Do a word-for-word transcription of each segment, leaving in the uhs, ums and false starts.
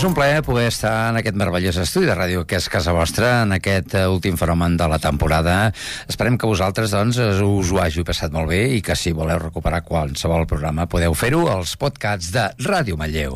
És un plaer poder estar en aquest meravellós estudi de ràdio que és casa vostra, en aquest últim fenomen de la temporada. Esperem que vosaltres, doncs, us ho hàgiu passat molt bé i que si voleu recuperar qualsevol programa podeu fer-ho als podcasts de Ràdio Manlleu.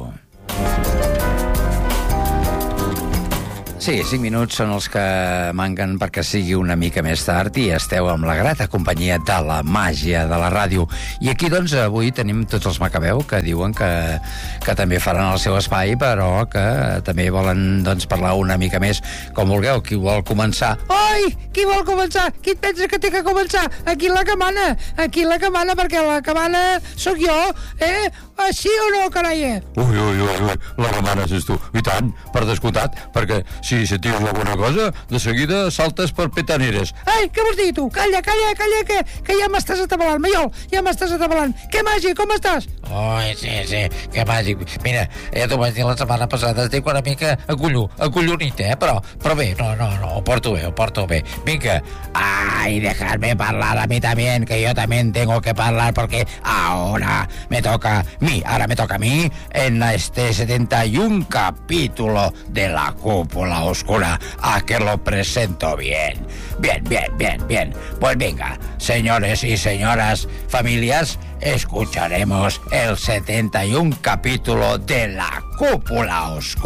Sí, cinc minuts són els que manquen perquè sigui una mica més tard i esteu amb la grata companyia de la màgia de la ràdio. I aquí, doncs, avui tenim tots els Macabeu que diuen que, que també faran el seu espai, però que també volen, doncs, parlar una mica més. Com vulgueu, qui vol començar? Oi! Qui vol començar? Qui et pensa que té que començar? Aquí la que mana, aquí la que mana, perquè la que mana sóc jo, eh? Sí o no, carai? Ui, ui, ui, ui, la que mana és tu. I tant, per descomptat, perquè si sentiu alguna cosa, de seguida saltes per petaneres. Ai, què vols dir, tu? Calla, calla, calla, que, que ja m'estàs atabalant, Maiol, ja m'estàs atabalant. Què, Magi, com estàs? Oi, sí, sí, que màgic. Mira, ja t'ho vaig dir la setmana passada, estic una mica acollo, acollonit, eh? Però, però bé, no, no, no, ho porto bé, ho porto bé. Vinga. Ay, dejadme parlar a mí también, que yo también tengo que hablar, porque ahora me toca, mí, ahora me toca a mí, en este setenta y un capítulo de La Cúpula Oscura, a que lo presento bien. Bien, bien, bien, bien. Pues venga, señores y señoras, familias, escucharemos el setenta y un capítulo de La Cúpula Oscura.